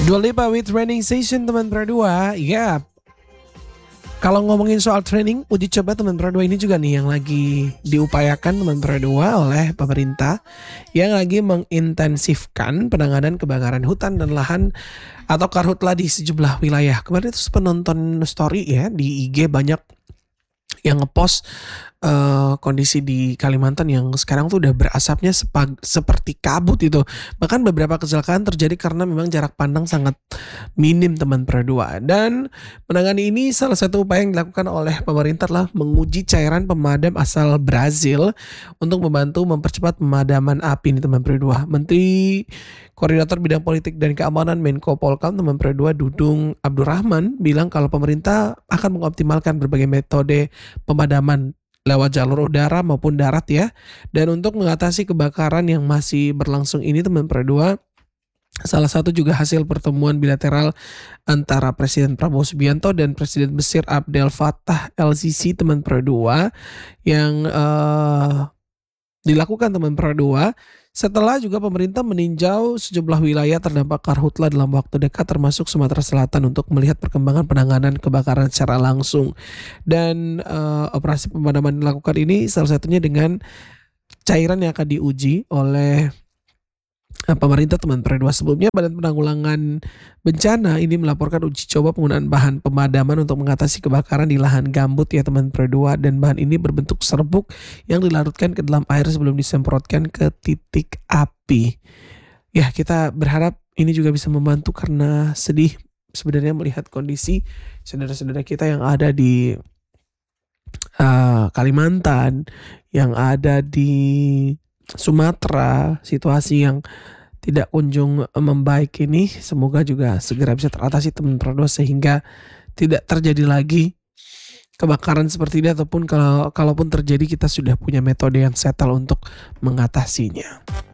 Dua Lipa with training session teman Pro 2. Ya, kalau ngomongin soal training uji coba teman Pro 2 ini juga nih yang lagi diupayakan teman Pro 2 oleh pemerintah yang lagi mengintensifkan penanganan kebakaran hutan dan lahan atau karhutla di sejumlah wilayah. Kemarin itu penonton story ya di IG banyak yang ngepost kondisi di Kalimantan yang sekarang tuh udah berasapnya seperti kabut itu. Bahkan beberapa kecelakaan terjadi karena memang jarak pandang sangat minim teman Pro 2. Dan menangani ini salah satu upaya yang dilakukan oleh pemerintah adalah menguji cairan pemadam asal Brazil untuk membantu mempercepat pemadaman api nih teman Pro 2. Menteri Koordinator Bidang Politik dan Keamanan Menko Polkam teman Pro 2 Dudung Abdurrahman bilang kalau pemerintah akan mengoptimalkan berbagai metode pemadaman lewat jalur udara maupun darat ya. Dan untuk mengatasi kebakaran yang masih berlangsung ini teman Pro 2, salah satu juga hasil pertemuan bilateral antara Presiden Prabowo Subianto dan Presiden Mesir Abdel Fattah El-Sisi teman Pro 2 yang dilakukan teman Pro 2 setelah juga pemerintah meninjau sejumlah wilayah terdampak karhutla dalam waktu dekat termasuk Sumatera Selatan untuk melihat perkembangan penanganan kebakaran secara langsung. Dan operasi pemadaman dilakukan ini salah satunya dengan cairan yang akan diuji oleh pemerintah teman Pro 2. Sebelumnya Badan Penanggulangan Bencana ini melaporkan uji coba penggunaan bahan pemadaman untuk mengatasi kebakaran di lahan gambut ya teman Pro 2, dan bahan ini berbentuk serbuk yang dilarutkan ke dalam air sebelum disemprotkan ke titik api. Ya, kita berharap ini juga bisa membantu karena sedih sebenarnya melihat kondisi saudara-saudara kita yang ada di Kalimantan, yang ada di Sumatera, situasi yang tidak kunjung membaik ini. Semoga juga segera bisa teratasi teman Pro 2 sehingga tidak terjadi lagi kebakaran seperti ini, ataupun kalaupun terjadi kita sudah punya metode yang settle untuk mengatasinya.